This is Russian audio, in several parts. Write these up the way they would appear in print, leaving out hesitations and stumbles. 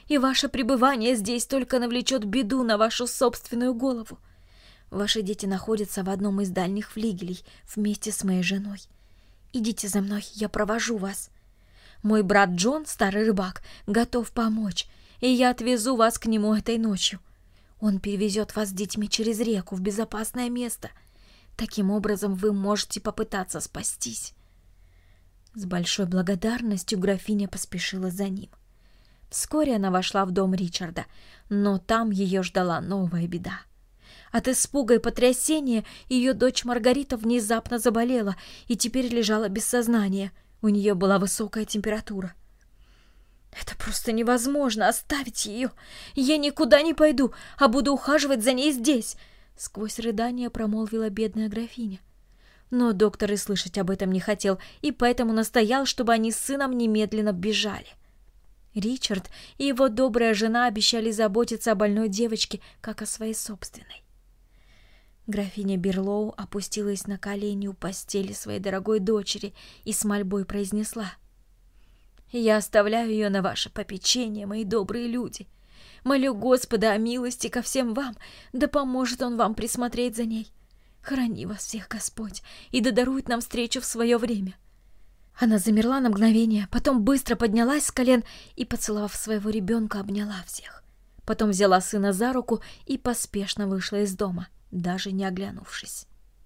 и ваше пребывание здесь только навлечет беду на вашу собственную голову. Ваши дети находятся в одном из дальних флигелей вместе с моей женой. Идите за мной, я провожу вас. Мой брат Джон, старый рыбак, готов помочь, и я отвезу вас к нему этой ночью. Он перевезет вас с детьми через реку в безопасное место. Таким образом вы можете попытаться спастись». С большой благодарностью графиня поспешила за ним. Вскоре она вошла в дом Ричарда, но там ее ждала новая беда. От испуга и потрясения ее дочь Маргарита внезапно заболела и теперь лежала без сознания. У нее была высокая температура. «Это просто невозможно оставить ее! Я никуда не пойду, а буду ухаживать за ней здесь!» Сквозь рыдания промолвила бедная графиня. Но доктор и слышать об этом не хотел, и поэтому настоял, чтобы они с сыном немедленно бежали. Ричард и его добрая жена обещали заботиться о больной девочке, как о своей собственной. Графиня Берлоу опустилась на колени у постели своей дорогой дочери и с мольбой произнесла: «Я оставляю ее на ваше попечение, мои добрые люди. Молю Господа о милости ко всем вам, да поможет Он вам присмотреть за ней. Храни вас всех Господь, и да дарует нам встречу в свое время». Она замерла на мгновение, потом быстро поднялась с колен и, поцеловав своего ребенка, обняла всех. Потом взяла сына за руку и поспешно вышла из дома, даже не оглянувшись.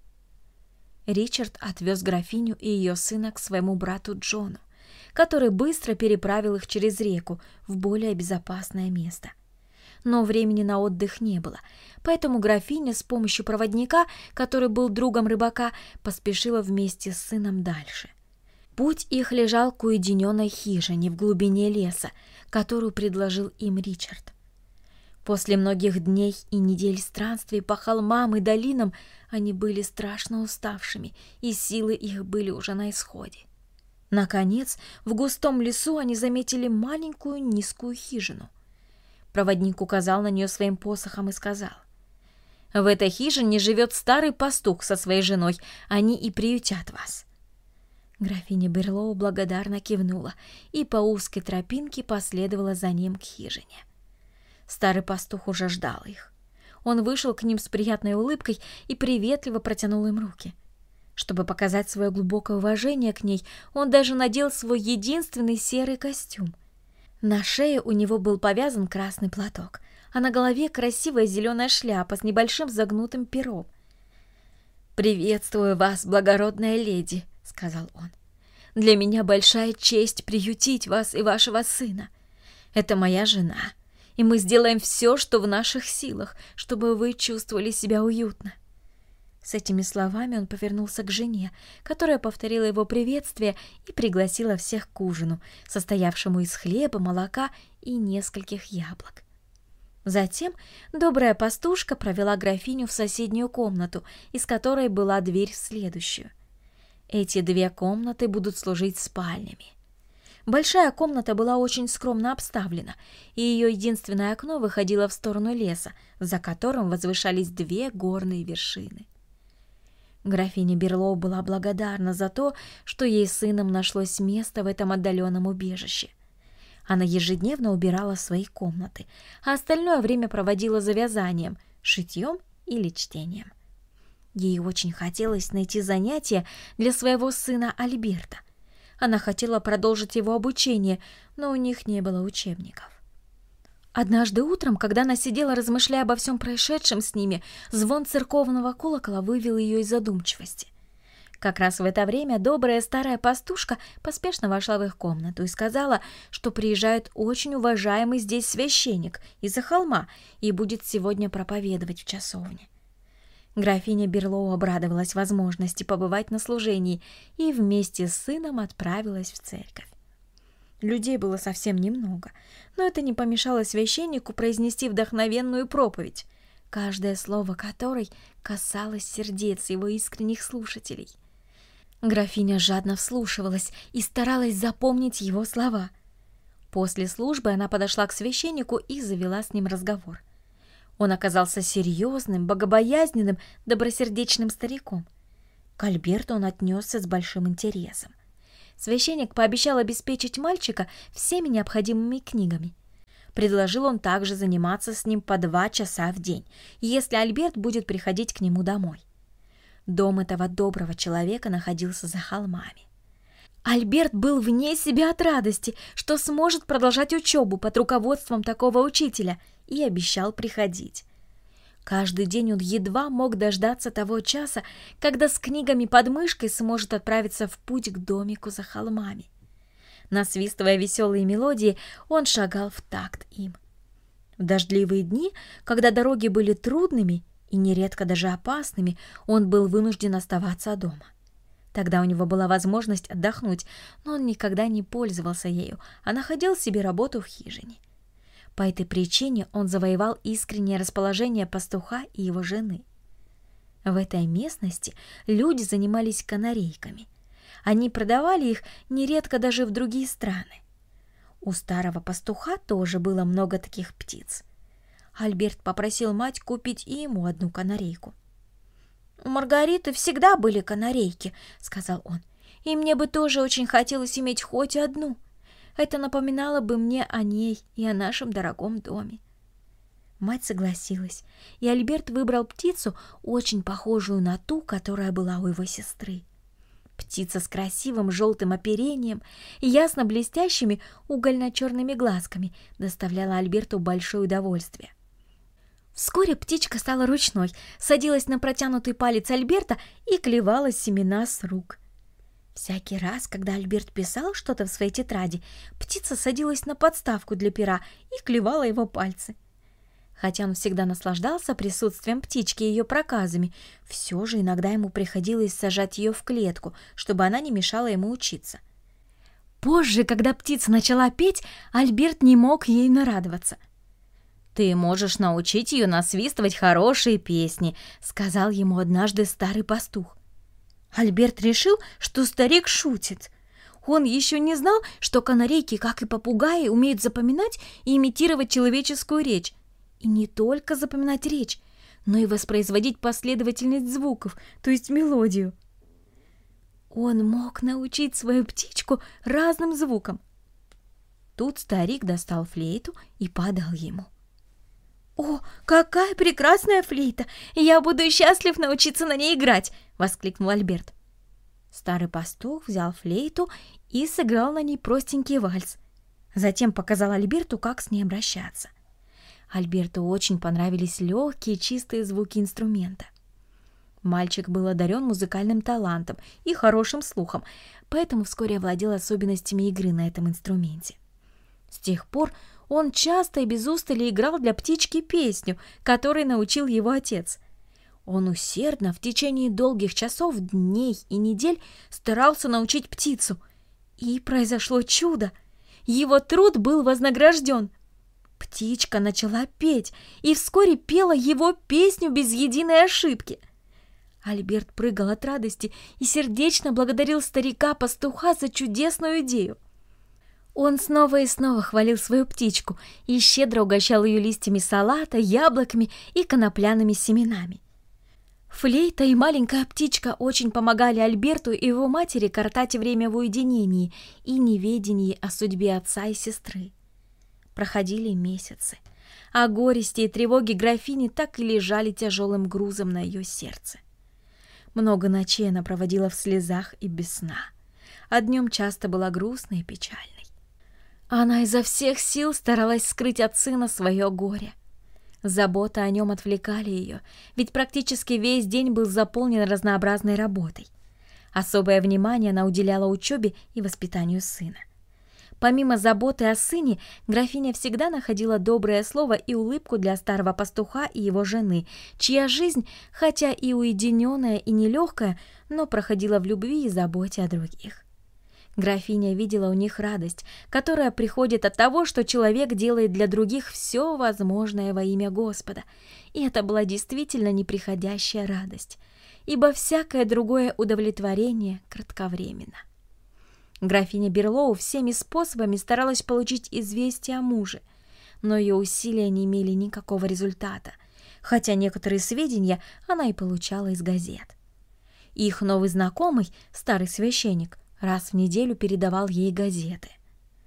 Ричард отвез графиню и ее сына к своему брату Джону, который быстро переправил их через реку в более безопасное место. Но времени на отдых не было, поэтому графиня с помощью проводника, который был другом рыбака, поспешила вместе с сыном дальше. Путь их лежал к уединенной хижине в глубине леса, которую предложил им Ричард. После многих дней и недель странствий по холмам и долинам они были страшно уставшими, и силы их были уже на исходе. Наконец, в густом лесу они заметили маленькую низкую хижину. Проводник указал на нее своим посохом и сказал: «В этой хижине живет старый пастух со своей женой, они и приютят вас». Графиня Берлоу благодарно кивнула и по узкой тропинке последовала за ним к хижине. Старый пастух уже ждал их. Он вышел к ним с приятной улыбкой и приветливо протянул им руки. Чтобы показать свое глубокое уважение к ней, он даже надел свой единственный серый костюм. На шее у него был повязан красный платок, а на голове красивая зеленая шляпа с небольшим загнутым пером. «Приветствую вас, благородная леди», — сказал он. «Для меня большая честь приютить вас и вашего сына. Это моя жена, и мы сделаем все, что в наших силах, чтобы вы чувствовали себя уютно». С этими словами он повернулся к жене, которая повторила его приветствие и пригласила всех к ужину, состоявшему из хлеба, молока и нескольких яблок. Затем добрая пастушка провела графиню в соседнюю комнату, из которой была дверь в следующую. Эти две комнаты будут служить спальнями. Большая комната была очень скромно обставлена, и ее единственное окно выходило в сторону леса, за которым возвышались две горные вершины. Графиня Берлоу была благодарна за то, что ей с сыном нашлось место в этом отдаленном убежище. Она ежедневно убирала свои комнаты, а остальное время проводила за вязанием, шитьем или чтением. Ей очень хотелось найти занятие для своего сына Альберта. Она хотела продолжить его обучение, но у них не было учебников. Однажды утром, когда она сидела, размышляя обо всем происшедшем с ними, звон церковного колокола вывел ее из задумчивости. Как раз в это время добрая старая пастушка поспешно вошла в их комнату и сказала, что приезжает очень уважаемый здесь священник из-за холма и будет сегодня проповедовать в часовне. Графиня Берлоу обрадовалась возможности побывать на служении и вместе с сыном отправилась в церковь. Людей было совсем немного, но это не помешало священнику произнести вдохновенную проповедь, каждое слово которой касалось сердец его искренних слушателей. Графиня жадно вслушивалась и старалась запомнить его слова. После службы она подошла к священнику и завела с ним разговор. Он оказался серьезным, богобоязненным, добросердечным стариком. К Альберту он отнесся с большим интересом. Священник пообещал обеспечить мальчика всеми необходимыми книгами. Предложил он также заниматься с ним по 2 часа в день, если Альберт будет приходить к нему домой. Дом этого доброго человека находился за холмами. Альберт был вне себя от радости, что сможет продолжать учебу под руководством такого учителя, и обещал приходить. Каждый день он едва мог дождаться того часа, когда с книгами под мышкой сможет отправиться в путь к домику за холмами. Насвистывая веселые мелодии, он шагал в такт им. В дождливые дни, когда дороги были трудными и нередко даже опасными, он был вынужден оставаться дома. Тогда у него была возможность отдохнуть, но он никогда не пользовался ею, а находил себе работу в хижине. По этой причине он завоевал искреннее расположение пастуха и его жены. В этой местности люди занимались канарейками. Они продавали их нередко даже в другие страны. У старого пастуха тоже было много таких птиц. Альберт попросил мать купить и ему одну канарейку. «У Маргариты всегда были канарейки», — сказал он, «и мне бы тоже очень хотелось иметь хоть одну. Это напоминало бы мне о ней и о нашем дорогом доме». Мать согласилась, и Альберт выбрал птицу, очень похожую на ту, которая была у его сестры. Птица с красивым желтым оперением и ясно блестящими угольно-черными глазками доставляла Альберту большое удовольствие. Вскоре птичка стала ручной, садилась на протянутый палец Альберта и клевала семена с рук. Всякий раз, когда Альберт писал что-то в своей тетради, птица садилась на подставку для пера и клевала его пальцы. Хотя он всегда наслаждался присутствием птички и ее проказами, все же иногда ему приходилось сажать ее в клетку, чтобы она не мешала ему учиться. Позже, когда птица начала петь, Альберт не мог ей нарадоваться. «Ты можешь научить ее насвистывать хорошие песни», — сказал ему однажды старый пастух. Альберт решил, что старик шутит. Он еще не знал, что канарейки, как и попугаи, умеют запоминать и имитировать человеческую речь. И не только запоминать речь, но и воспроизводить последовательность звуков, то есть мелодию. Он мог научить свою птичку разным звукам. Тут старик достал флейту и подал ему. «О, какая прекрасная флейта! Я буду счастлив научиться на ней играть!» — воскликнул Альберт. Старый пастух взял флейту и сыграл на ней простенький вальс. Затем показал Альберту, как с ней обращаться. Альберту очень понравились легкие, чистые звуки инструмента. Мальчик был одарен музыкальным талантом и хорошим слухом, поэтому вскоре овладел особенностями игры на этом инструменте. С тех пор он часто и без устали играл для птички песню, которой научил его отец. Он усердно в течение долгих часов, дней и недель старался научить птицу. И произошло чудо. Его труд был вознагражден. Птичка начала петь и вскоре пела его песню без единой ошибки. Альберт прыгал от радости и сердечно благодарил старика-пастуха за чудесную идею. Он снова и снова хвалил свою птичку и щедро угощал ее листьями салата, яблоками и конопляными семенами. Флейта и маленькая птичка очень помогали Альберту и его матери коротать время в уединении и неведении о судьбе отца и сестры. Проходили месяцы, а горести и тревоги графини так и лежали тяжелым грузом на ее сердце. Много ночей она проводила в слезах и без сна, а днем часто была грустной и печальной. Она изо всех сил старалась скрыть от сына свое горе. Заботы о нем отвлекали ее, ведь практически весь день был заполнен разнообразной работой. Особое внимание она уделяла учебе и воспитанию сына. Помимо заботы о сыне, графиня всегда находила доброе слово и улыбку для старого пастуха и его жены, чья жизнь, хотя и уединенная и нелегкая, но проходила в любви и заботе о других. Графиня видела у них радость, которая приходит от того, что человек делает для других все возможное во имя Господа. И это была действительно неприходящая радость, ибо всякое другое удовлетворение кратковременно. Графиня Берлоу всеми способами старалась получить известие о муже, но ее усилия не имели никакого результата, хотя некоторые сведения она и получала из газет. Их новый знакомый, старый священник, раз в неделю передавал ей газеты.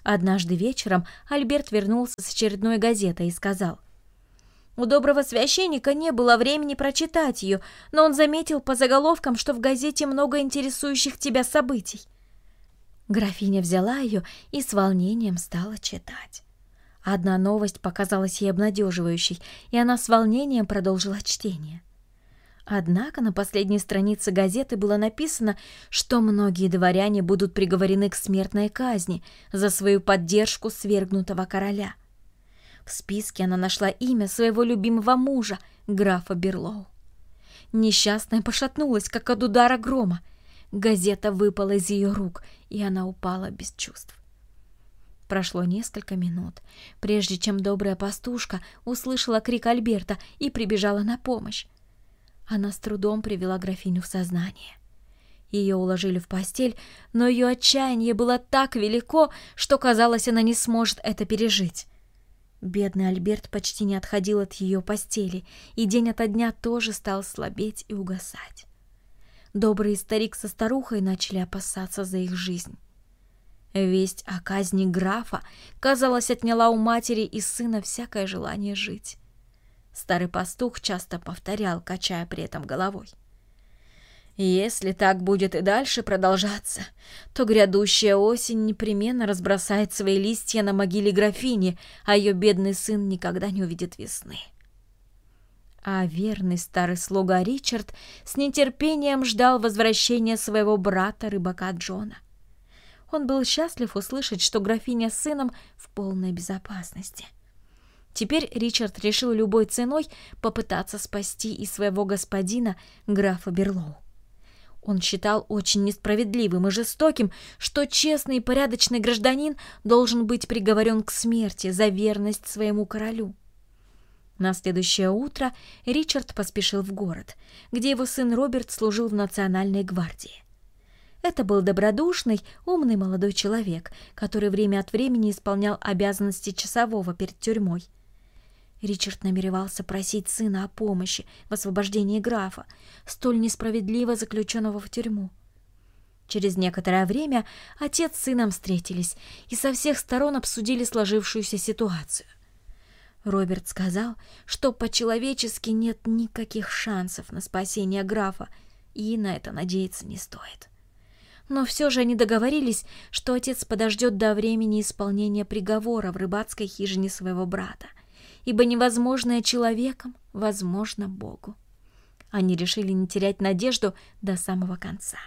Однажды вечером Альберт вернулся с очередной газетой и сказал: «У доброго священника не было времени прочитать ее, но он заметил по заголовкам, что в газете много интересующих тебя событий». Графиня взяла ее и с волнением стала читать. Одна новость показалась ей обнадеживающей, и она с волнением продолжила чтение. Однако на последней странице газеты было написано, что многие дворяне будут приговорены к смертной казни за свою поддержку свергнутого короля. В списке она нашла имя своего любимого мужа, графа Берлоу. Несчастная пошатнулась, как от удара грома. Газета выпала из ее рук, и она упала без чувств. Прошло несколько минут, прежде чем добрая пастушка услышала крик Альберта и прибежала на помощь. Она с трудом привела графиню в сознание. Ее уложили в постель, но ее отчаяние было так велико, что, казалось, она не сможет это пережить. Бедный Альберт почти не отходил от ее постели, и день ото дня тоже стал слабеть и угасать. Добрый старик со старухой начали опасаться за их жизнь. Весть о казни графа, казалось, отняла у матери и сына всякое желание жить. Старый пастух часто повторял, качая при этом головой: «Если так будет и дальше продолжаться, то грядущая осень непременно разбросает свои листья на могиле графини, а ее бедный сын никогда не увидит весны». А верный старый слуга Ричард с нетерпением ждал возвращения своего брата, рыбака Джона. Он был счастлив услышать, что графиня с сыном в полной безопасности. Теперь Ричард решил любой ценой попытаться спасти и своего господина, графа Берлоу. Он считал очень несправедливым и жестоким, что честный и порядочный гражданин должен быть приговорен к смерти за верность своему королю. На следующее утро Ричард поспешил в город, где его сын Роберт служил в Национальной гвардии. Это был добродушный, умный молодой человек, который время от времени исполнял обязанности часового перед тюрьмой. Ричард намеревался просить сына о помощи в освобождении графа, столь несправедливо заключенного в тюрьму. Через некоторое время отец с сыном встретились и со всех сторон обсудили сложившуюся ситуацию. Роберт сказал, что по-человечески нет никаких шансов на спасение графа, и на это надеяться не стоит. Но все же они договорились, что отец подождет до времени исполнения приговора в рыбацкой хижине своего брата, ибо невозможное человеком возможно Богу. Они решили не терять надежду до самого конца.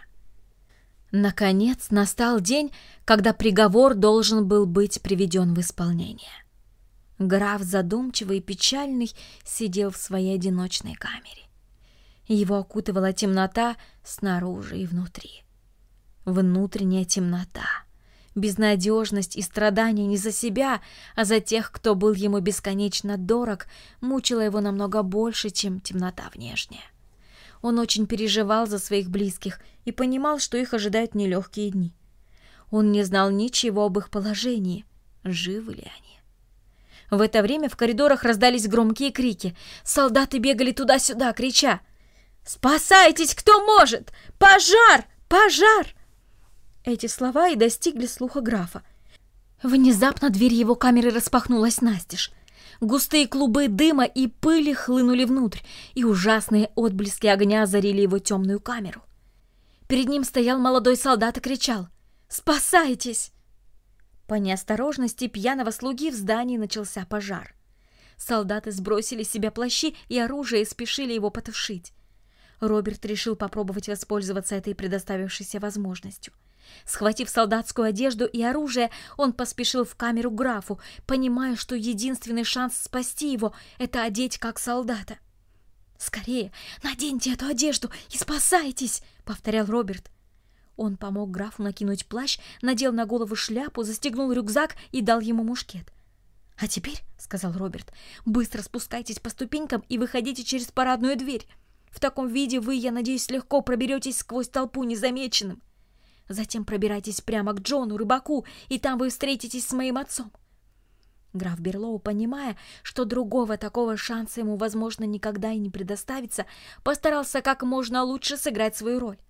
Наконец настал день, когда приговор должен был быть приведен в исполнение. Граф, задумчивый и печальный, сидел в своей одиночной камере. Его окутывала темнота снаружи и внутри. Внутренняя темнота, безнадежность и страдания не за себя, а за тех, кто был ему бесконечно дорог, мучила его намного больше, чем темнота внешняя. Он очень переживал за своих близких и понимал, что их ожидают нелегкие дни. Он не знал ничего об их положении, живы ли они. В это время в коридорах раздались громкие крики. Солдаты бегали туда-сюда, крича: «Спасайтесь, кто может! Пожар! Пожар!» Эти слова и достигли слуха графа. Внезапно дверь его камеры распахнулась настежь. Густые клубы дыма и пыли хлынули внутрь, и ужасные отблески огня озарили его темную камеру. Перед ним стоял молодой солдат и кричал: «Спасайтесь!» По неосторожности пьяного слуги в здании начался пожар. Солдаты сбросили с себя плащи и оружие и спешили его потушить. Роберт решил попробовать воспользоваться этой предоставившейся возможностью. Схватив солдатскую одежду и оружие, он поспешил в камеру графу, понимая, что единственный шанс спасти его — это одеть как солдата. «Скорее, наденьте эту одежду и спасайтесь!» — повторял Роберт. Он помог графу накинуть плащ, надел на голову шляпу, застегнул рюкзак и дал ему мушкет. «А теперь, — сказал Роберт, — быстро спускайтесь по ступенькам и выходите через парадную дверь. В таком виде вы, я надеюсь, легко проберетесь сквозь толпу незамеченным. Затем пробирайтесь прямо к Джону, рыбаку, и там вы встретитесь с моим отцом». Граф Берлоу, понимая, что другого такого шанса ему, возможно, никогда и не предоставится, постарался как можно лучше сыграть свою роль.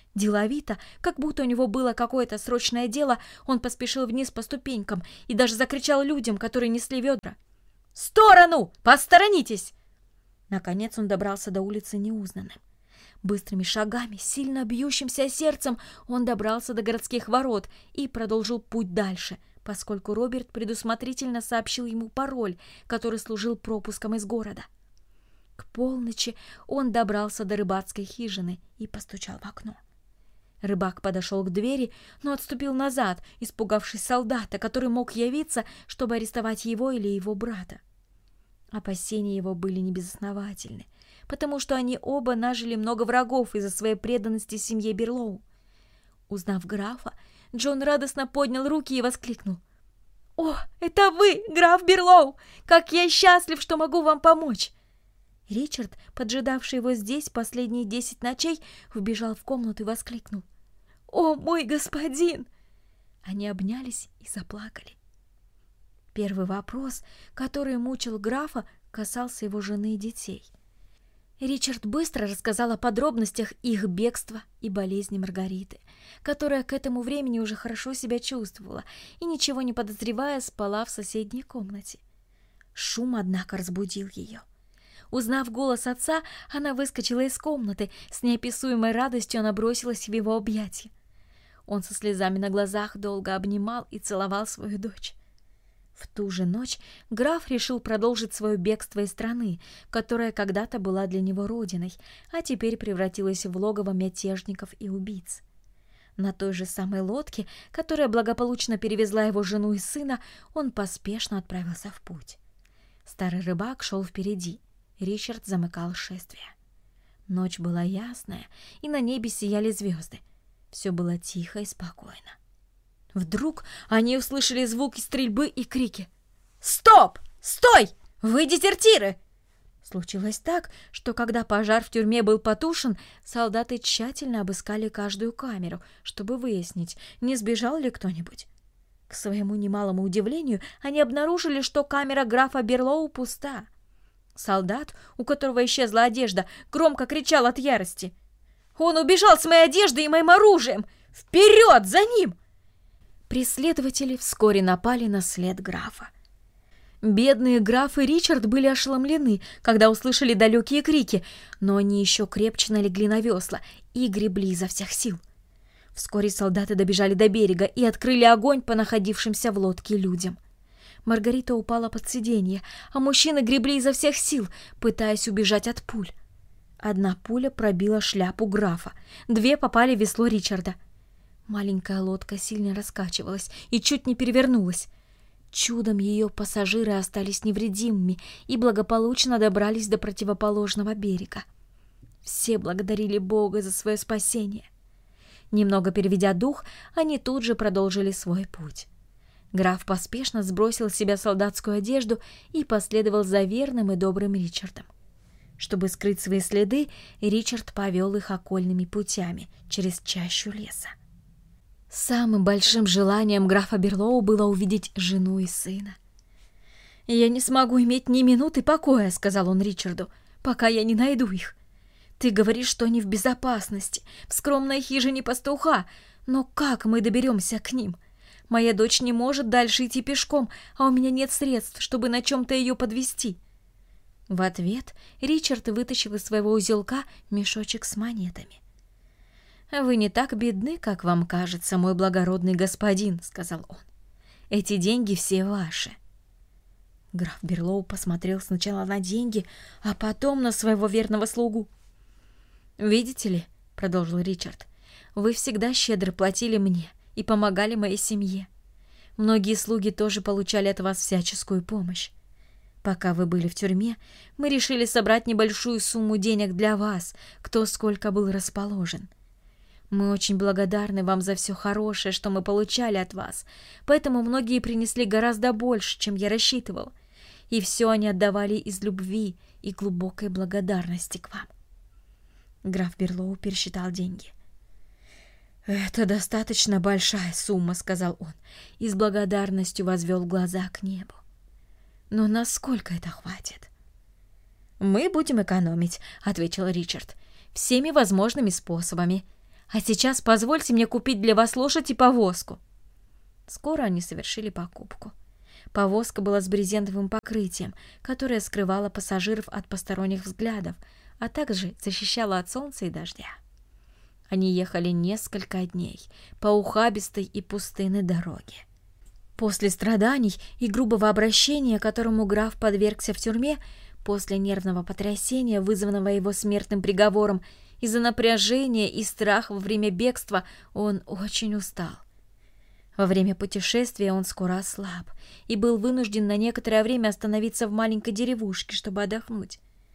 Деловито, как будто у него было какое-то срочное дело, он поспешил вниз по ступенькам и даже закричал людям, которые несли ведра: «В сторону! Посторонитесь!» Наконец он добрался до улицы неузнанным. Быстрыми шагами, сильно бьющимся сердцем, он добрался до городских ворот и продолжил путь дальше, поскольку Роберт предусмотрительно сообщил ему пароль, который служил пропуском из города. К полночи он добрался до рыбацкой хижины и постучал в окно. Рыбак подошел к двери, но отступил назад, испугавшись солдата, который мог явиться, чтобы арестовать его или его брата. Опасения его были небезосновательны, потому что они оба нажили много врагов из-за своей преданности семье Берлоу. Узнав графа, Джон радостно поднял руки и воскликнул: «О, это вы, граф Берлоу! Как я счастлив, что могу вам помочь!» Ричард, поджидавший его здесь последние 10 ночей, вбежал в комнату и воскликнул: «О, мой господин!» Они обнялись и заплакали. Первый вопрос, который мучил графа, касался его жены и детей. Ричард быстро рассказал о подробностях их бегства и болезни Маргариты, которая к этому времени уже хорошо себя чувствовала и, ничего не подозревая, спала в соседней комнате. Шум, однако, разбудил ее. Узнав голос отца, она выскочила из комнаты. С неописуемой радостью она бросилась в его объятия. Он со слезами на глазах долго обнимал и целовал свою дочь. В ту же ночь граф решил продолжить свое бегство из страны, которая когда-то была для него родиной, а теперь превратилась в логово мятежников и убийц. На той же самой лодке, которая благополучно перевезла его жену и сына, он поспешно отправился в путь. Старый рыбак шел впереди, Ричард замыкал шествие. Ночь была ясная, и на небе сияли звезды. Все было тихо и спокойно. Вдруг они услышали звуки стрельбы и крики: «Стоп! Стой! Вы дезертиры!» Случилось так, что когда пожар в тюрьме был потушен, солдаты тщательно обыскали каждую камеру, чтобы выяснить, не сбежал ли кто-нибудь. К своему немалому удивлению, они обнаружили, что камера графа Берлоу пуста. Солдат, у которого исчезла одежда, громко кричал от ярости: «Он убежал с моей одеждой и моим оружием! Вперед, за ним!» Преследователи вскоре напали на след графа. Бедные граф и Ричард были ошеломлены, когда услышали далекие крики, но они еще крепче налегли на весла и гребли изо всех сил. Вскоре солдаты добежали до берега и открыли огонь по находившимся в лодке людям. Маргарита упала под сиденье, а мужчины гребли изо всех сил, пытаясь убежать от пуль. Одна пуля пробила шляпу графа, 2 попали в весло Ричарда. Маленькая лодка сильно раскачивалась и чуть не перевернулась. Чудом ее пассажиры остались невредимыми и благополучно добрались до противоположного берега. Все благодарили Бога за свое спасение. Немного переведя дух, они тут же продолжили свой путь. Граф поспешно сбросил с себя солдатскую одежду и последовал за верным и добрым Ричардом. Чтобы скрыть свои следы, Ричард повел их окольными путями через чащу леса. Самым большим желанием графа Берлоу было увидеть жену и сына. «Я не смогу иметь ни минуты покоя», — сказал он Ричарду, — «пока я не найду их. Ты говоришь, что они в безопасности, в скромной хижине пастуха, но как мы доберемся к ним? Моя дочь не может дальше идти пешком, а у меня нет средств, чтобы на чем-то ее подвезти». В ответ Ричард вытащил из своего узелка мешочек с монетами. «Вы не так бедны, как вам кажется, мой благородный господин», — сказал он. «Эти деньги все ваши». Граф Берлоу посмотрел сначала на деньги, а потом на своего верного слугу. «Видите ли», — продолжил Ричард, — «вы всегда щедро платили мне и помогали моей семье. Многие слуги тоже получали от вас всяческую помощь. Пока вы были в тюрьме, мы решили собрать небольшую сумму денег для вас, кто сколько был расположен. Мы очень благодарны вам за все хорошее, что мы получали от вас, поэтому многие принесли гораздо больше, чем я рассчитывал, и все они отдавали из любви и глубокой благодарности к вам». Граф Берлоу пересчитал деньги. «Это достаточно большая сумма», — сказал он, и с благодарностью возвел глаза к небу. «Но насколько это хватит?» «Мы будем экономить», — ответил Ричард, — «всеми возможными способами. А сейчас позвольте мне купить для вас лошадь и повозку». Скоро они совершили покупку. Повозка была с брезентовым покрытием, которое скрывало пассажиров от посторонних взглядов, а также защищало от солнца и дождя. Они ехали несколько дней по ухабистой и пустынной дороге. После страданий и грубого обращения, которому граф подвергся в тюрьме, после нервного потрясения, вызванного его смертным приговором, из-за напряжения и страха во время бегства, он очень устал. Во время путешествия он скоро ослаб и был вынужден на некоторое время остановиться в маленькой деревушке, чтобы отдохнуть.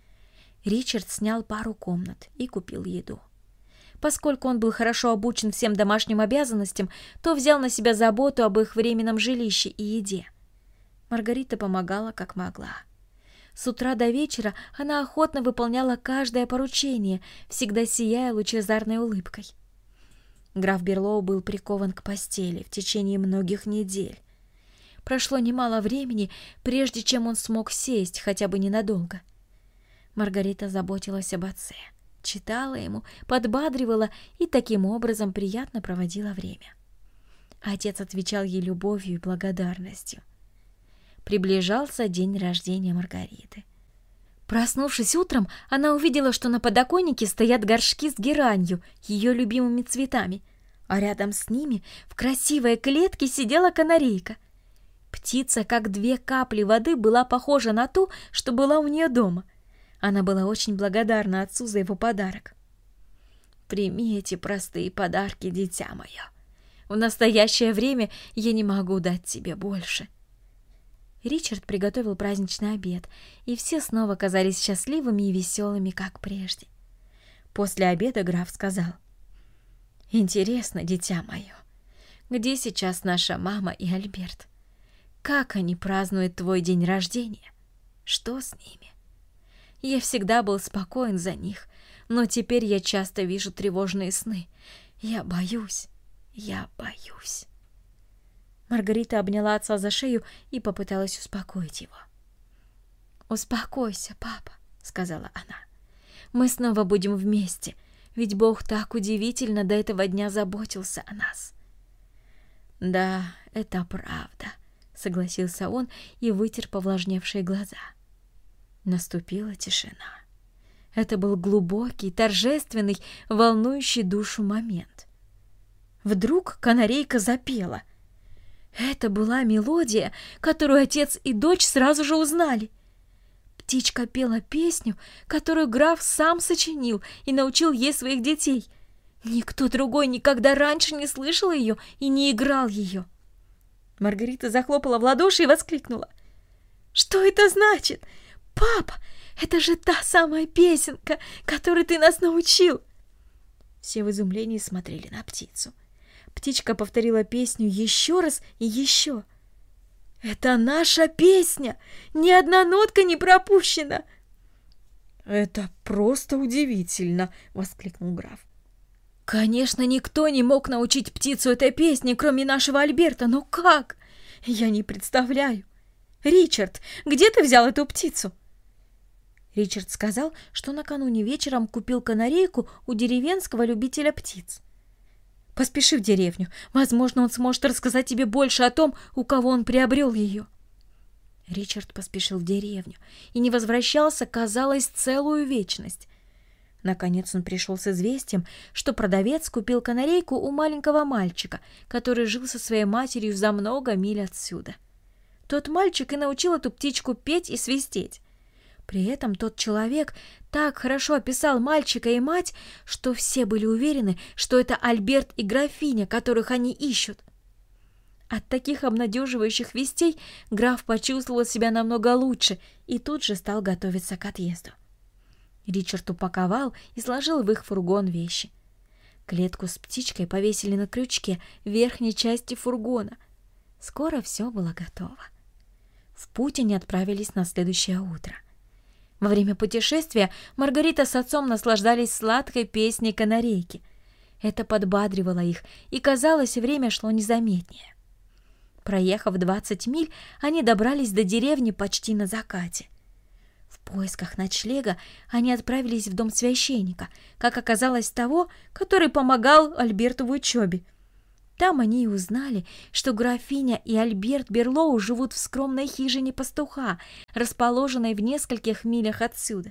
Ричард снял пару комнат и купил еду. Поскольку он был хорошо обучен всем домашним обязанностям, то взял на себя заботу об их временном жилище и еде. Маргарита помогала как могла. С утра до вечера она охотно выполняла каждое поручение, всегда сияя лучезарной улыбкой. Граф Берлоу был прикован к постели в течение многих недель. Прошло немало времени, прежде чем он смог сесть хотя бы ненадолго. Маргарита заботилась об отце, читала ему, подбадривала и таким образом приятно проводила время. Отец отвечал ей любовью и благодарностью. Приближался день рождения Маргариты. Проснувшись утром, она увидела, что на подоконнике стоят горшки с геранью, ее любимыми цветами, а рядом с ними в красивой клетке сидела канарейка. Птица, как 2 капли воды, была похожа на ту, что была у нее дома. Она была очень благодарна отцу за его подарок. «Прими эти простые подарки, дитя мое. В настоящее время я не могу дать тебе больше». Ричард приготовил праздничный обед, и все снова казались счастливыми и веселыми, как прежде. После обеда граф сказал: «Интересно, дитя мое, где сейчас наша мама и Альберт? Как они празднуют твой день рождения? Что с ними? Я всегда был спокоен за них, но теперь я часто вижу тревожные сны. Я боюсь. Маргарита обняла отца за шею и попыталась успокоить его. «Успокойся, папа», — сказала она. «Мы снова будем вместе, ведь Бог так удивительно до этого дня заботился о нас». «Да, это правда», — согласился он и вытер повлажневшие глаза. Наступила тишина. Это был глубокий, торжественный, волнующий душу момент. Вдруг канарейка запела. Это была мелодия, которую отец и дочь сразу же узнали. Птичка пела песню, которую граф сам сочинил и научил ей своих детей. Никто другой никогда раньше не слышал ее и не играл ее. Маргарита захлопала в ладоши и воскликнула: «Что это значит? Папа, это же та самая песенка, которой ты нас научил!» Все в изумлении смотрели на птицу. Птичка повторила песню еще раз и еще. «Это наша песня! Ни одна нотка не пропущена!» «Это просто удивительно!» — воскликнул граф. «Конечно, никто не мог научить птицу этой песне, кроме нашего Альберта, но как? Я не представляю! Ричард, где ты взял эту птицу?» Ричард сказал, что накануне вечером купил канарейку у деревенского любителя птиц. «Поспеши в деревню. Возможно, он сможет рассказать тебе больше о том, у кого он приобрел ее». Ричард поспешил в деревню и не возвращался, казалось, целую вечность. Наконец он пришел с известием, что продавец купил канарейку у маленького мальчика, который жил со своей матерью за много миль отсюда. Тот мальчик и научил эту птичку петь и свистеть. При этом тот человек так хорошо описал мальчика и мать, что все были уверены, что это Альберт и графиня, которых они ищут. От таких обнадеживающих вестей граф почувствовал себя намного лучше и тут же стал готовиться к отъезду. Ричард упаковал и сложил в их фургон вещи. Клетку с птичкой повесили на крючке в верхней части фургона. Скоро все было готово. В путь они отправились на следующее утро. Во время путешествия Маргарита с отцом наслаждались сладкой песней канарейки. Это подбадривало их, и, казалось, время шло незаметнее. Проехав 20 миль, они добрались до деревни почти на закате. В В поисках ночлега они отправились в дом священника, как оказалось того, который помогал Альберту в учебе. Там они и узнали, что графиня и Альберт Берлоу живут в скромной хижине пастуха, расположенной в нескольких милях отсюда.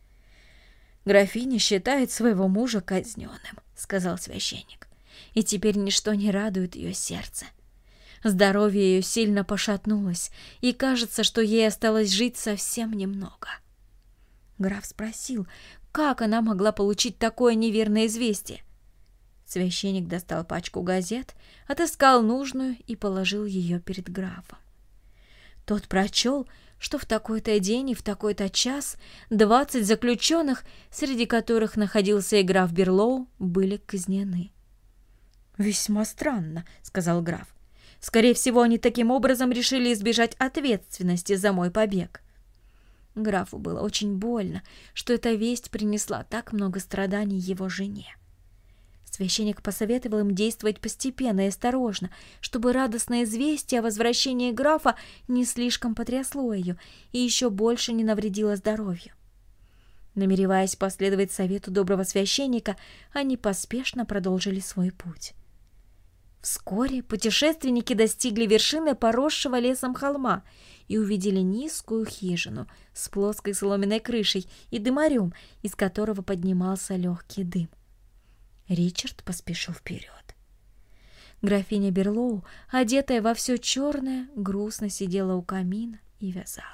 «Графиня считает своего мужа казненным», — сказал священник, «и теперь ничто не радует ее сердце. Здоровье ее сильно пошатнулось, и кажется, что ей осталось жить совсем немного». Граф спросил, как она могла получить такое неверное известие. Священник достал пачку газет, отыскал нужную и положил ее перед графом. Тот прочел, что в такой-то день и в такой-то час 20 заключенных, среди которых находился и граф Берлоу, были казнены. «Весьма странно», — сказал граф. «Скорее всего, они таким образом решили избежать ответственности за мой побег». Графу было очень больно, что эта весть принесла так много страданий его жене. Священник посоветовал им действовать постепенно и осторожно, чтобы радостное известие о возвращении графа не слишком потрясло ее и еще больше не навредило здоровью. Намереваясь последовать совету доброго священника, они поспешно продолжили свой путь. Вскоре путешественники достигли вершины поросшего лесом холма и увидели низкую хижину с плоской соломенной крышей и дымарем, из которого поднимался легкий дым. Ричард поспешил вперед. Графиня Берлоу, одетая во все черное, грустно сидела у камина и вязала.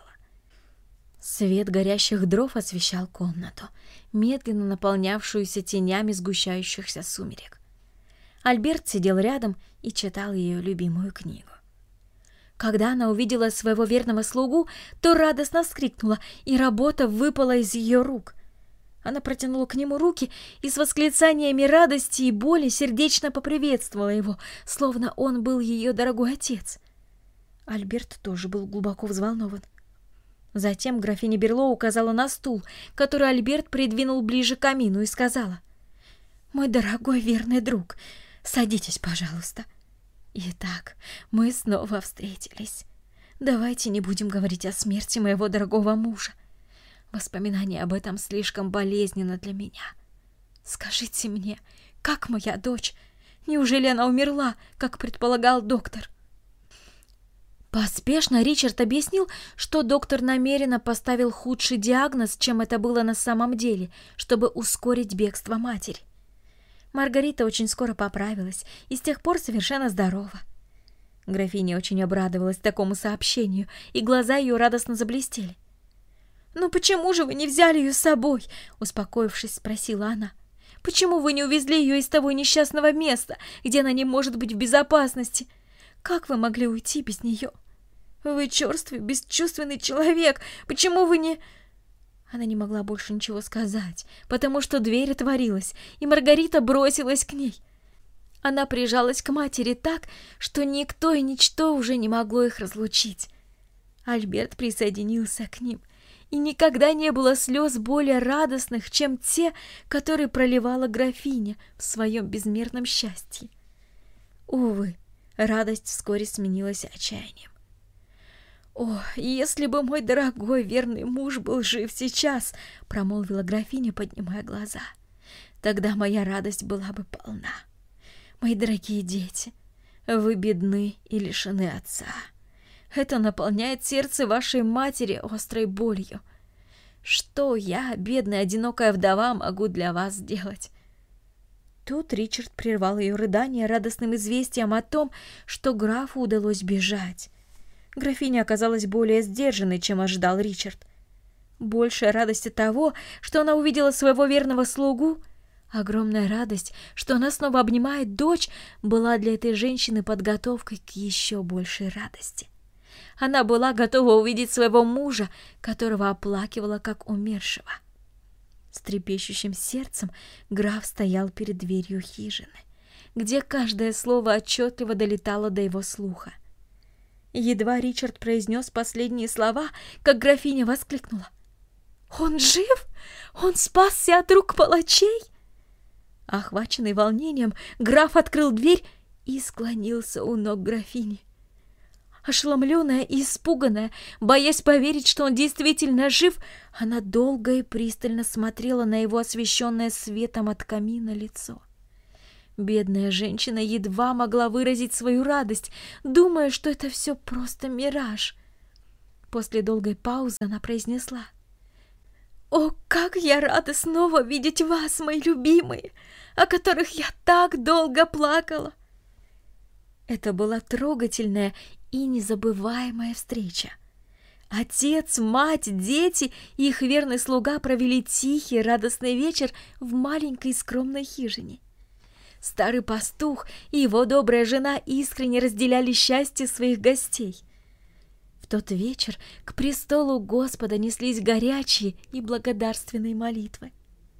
Свет горящих дров освещал комнату, медленно наполнявшуюся тенями сгущающихся сумерек. Альберт сидел рядом и читал ее любимую книгу. Когда она увидела своего верного слугу, то радостно вскрикнула, и работа выпала из ее рук. Она протянула к нему руки и с восклицаниями радости и боли сердечно поприветствовала его, словно он был ее дорогой отец. Альберт тоже был глубоко взволнован. Затем графиня Берлоу указала на стул, который Альберт придвинул ближе к камину, и сказала: «Мой дорогой верный друг, садитесь, пожалуйста. Итак, мы снова встретились. Давайте не будем говорить о смерти моего дорогого мужа. Воспоминание об этом слишком болезненно для меня. Скажите мне, как моя дочь? Неужели она умерла, как предполагал доктор?» Поспешно Ричард объяснил, что доктор намеренно поставил худший диагноз, чем это было на самом деле, чтобы ускорить бегство матери. Маргарита очень скоро поправилась и с тех пор совершенно здорова. Графиня очень обрадовалась такому сообщению, и глаза ее радостно заблестели. «Но почему же вы не взяли ее с собой?» — успокоившись, спросила она. «Почему вы не увезли ее из того несчастного места, где она не может быть в безопасности? Как вы могли уйти без нее? Вы черствый, бесчувственный человек. Почему вы не...» Она не могла больше ничего сказать, потому что дверь отворилась, и Маргарита бросилась к ней. Она прижалась к матери так, что никто и ничто уже не могло их разлучить. Альберт присоединился к ним, и никогда не было слез более радостных, чем те, которые проливала графиня в своем безмерном счастье. Увы, радость вскоре сменилась отчаянием. «О, если бы мой дорогой верный муж был жив сейчас!» — промолвила графиня, поднимая глаза. «Тогда моя радость была бы полна. Мои дорогие дети, вы бедны и лишены отца. Это наполняет сердце вашей матери острой болью. Что я, бедная одинокая вдова, могу для вас сделать?» Тут Ричард прервал ее рыдание радостным известием о том, что графу удалось бежать. Графиня оказалась более сдержанной, чем ожидал Ричард. Большая радость от того, что она увидела своего верного слугу, огромная радость, что она снова обнимает дочь, была для этой женщины подготовкой к еще большей радости. Она была готова увидеть своего мужа, которого оплакивала как умершего. С трепещущим сердцем граф стоял перед дверью хижины, где каждое слово отчетливо долетало до его слуха. Едва Ричард произнес последние слова, как графиня воскликнула: «Он жив? Он спасся от рук палачей?» Охваченный волнением, граф открыл дверь и склонился у ног графини. Ошеломленная и испуганная, боясь поверить, что он действительно жив, она долго и пристально смотрела на его освещенное светом от камина лицо. Бедная женщина едва могла выразить свою радость, думая, что это все просто мираж. После долгой паузы она произнесла: «О, как я рада снова видеть вас, мои любимые, о которых я так долго плакала!» Это была трогательная и незабываемая встреча. Отец, мать, дети и их верный слуга провели тихий, радостный вечер в маленькой скромной хижине. Старый пастух и его добрая жена искренне разделяли счастье своих гостей. В тот вечер к престолу Господа неслись горячие и благодарственные молитвы.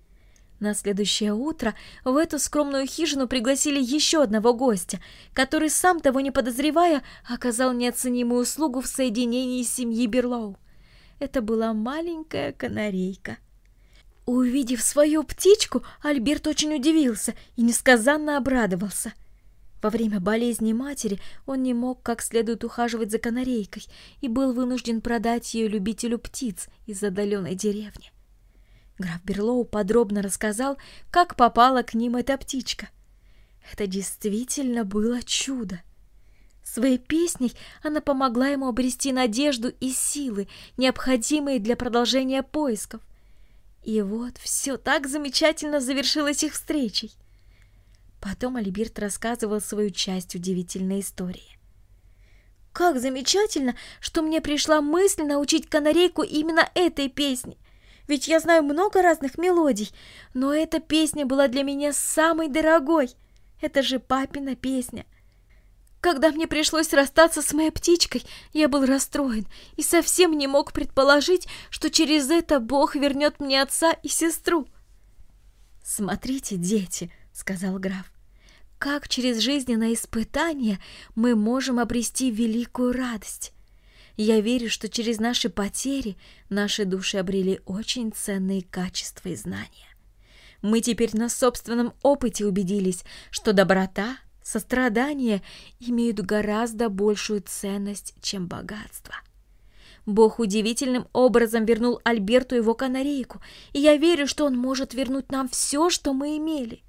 На следующее утро в эту скромную хижину пригласили еще одного гостя, который, сам того не подозревая, оказал неоценимую услугу в соединении семьи Берлоу. Это была маленькая канарейка. Увидев свою птичку, Альберт очень удивился и несказанно обрадовался. Во время болезни матери он не мог как следует ухаживать за канарейкой и был вынужден продать ее любителю птиц из отдаленной деревни. Граф Берлоу подробно рассказал, как попала к ним эта птичка. Это действительно было чудо. Своей песней она помогла ему обрести надежду и силы, необходимые для продолжения поисков. И вот все так замечательно завершилось их встречей. Потом Альберт рассказывал свою часть удивительной истории. «Как замечательно, что мне пришла мысль научить канарейку именно этой песне. Ведь я знаю много разных мелодий, но эта песня была для меня самой дорогой. Это же папина песня. Когда мне пришлось расстаться с моей птичкой, я был расстроен и совсем не мог предположить, что через это Бог вернет мне отца и сестру». «Смотрите, дети», — сказал граф, — «как через жизненное испытание мы можем обрести великую радость. Я верю, что через наши потери наши души обрели очень ценные качества и знания. Мы теперь на собственном опыте убедились, что доброта, сострадание имеют гораздо большую ценность, чем богатство. Бог удивительным образом вернул Альберту его канарейку, и я верю, что он может вернуть нам все, что мы имели».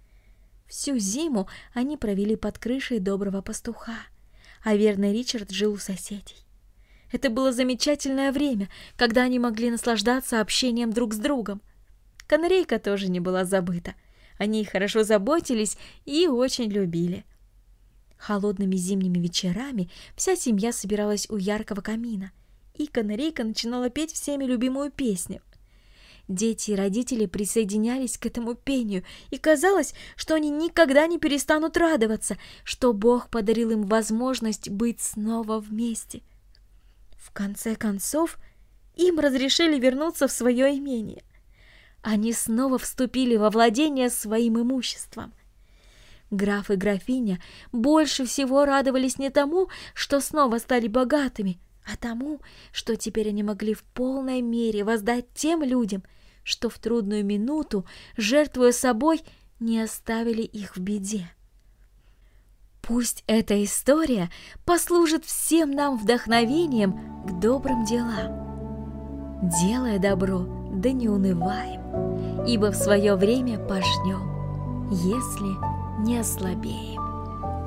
Всю зиму они провели под крышей доброго пастуха, а верный Ричард жил у соседей. Это было замечательное время, когда они могли наслаждаться общением друг с другом. Канарейка тоже не была забыта. Они хорошо заботились и очень любили. Холодными зимними вечерами вся семья собиралась у яркого камина, и канарейка начинала петь всеми любимую песню. Дети и родители присоединялись к этому пению, и казалось, что они никогда не перестанут радоваться, что Бог подарил им возможность быть снова вместе. В конце концов, им разрешили вернуться в свое имение. Они снова вступили во владение своим имуществом. Граф и графиня больше всего радовались не тому, что снова стали богатыми, а тому, что теперь они могли в полной мере воздать тем людям, что в трудную минуту, жертвуя собой, не оставили их в беде. Пусть эта история послужит всем нам вдохновением к добрым делам. Делая добро, да не унываем, ибо в свое время пожнем, если не ослабеем.